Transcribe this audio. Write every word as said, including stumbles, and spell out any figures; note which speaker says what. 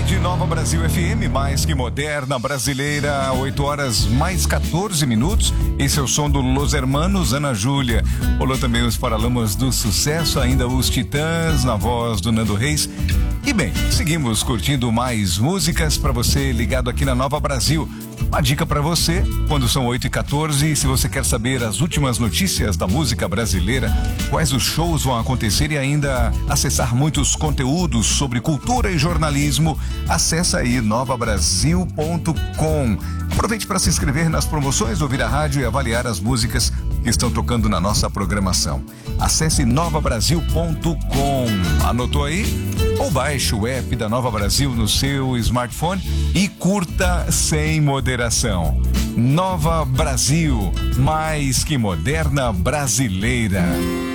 Speaker 1: tarde, Nova Brasil F M, mais que moderna, brasileira, oito horas mais quatorze minutos. Esse é o som do Los Hermanos, Ana Júlia. Rolou também os Paralamas do Sucesso, ainda os Titãs, na voz do Nando Reis. E bem, seguimos curtindo mais músicas para você ligado aqui na Nova Brasil. Uma dica para você, quando são oito e quatorze, se você quer saber as últimas notícias da música brasileira, quais os shows vão acontecer e ainda acessar muitos conteúdos sobre cultura e jornalismo, acessa aí nova brasil ponto com. Aproveite para se inscrever nas promoções, ouvir a rádio e avaliar as músicas que estão tocando na nossa programação. Acesse nova brasil ponto com. Anotou aí? Ou baixe o app da Nova Brasil no seu smartphone e curta sem moderação. Nova Brasil, mais que moderna brasileira.